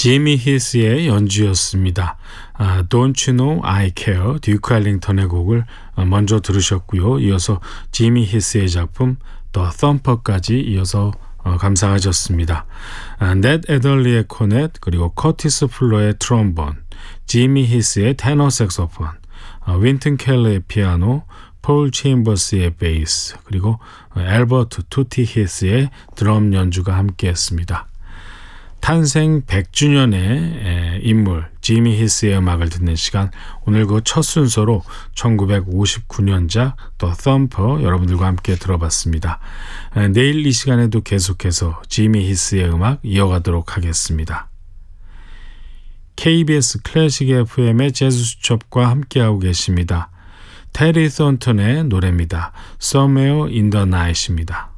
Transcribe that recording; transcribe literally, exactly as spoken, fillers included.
지미 히스의 연주였습니다. 아, Don't You Know I Care, 듀크 엘링턴의 곡을 먼저 들으셨고요. 이어서 지미 히스의 작품 The Thumper까지 이어서 어, 감상하셨습니다. 아, 넷 에덜리의 코넷, 그리고 커티스 플로의 트롬본, 지미 히스의 테너 색소폰, 아, 윈튼 켈러의 피아노, 폴 체인버스의 베이스, 그리고 앨버트 투티 히스의 드럼 연주가 함께했습니다. 탄생 백 주년의 인물 지미 히스의 음악을 듣는 시간, 오늘 그 첫 순서로 천구백오십구 년작 The Thumper 여러분들과 함께 들어봤습니다. 내일 이 시간에도 계속해서 지미 히스의 음악 이어가도록 하겠습니다. 케이비에스 클래식 에프엠의 재즈 수첩과 함께하고 계십니다. 테리 썬턴의 노래입니다. Somewhere in the Night입니다.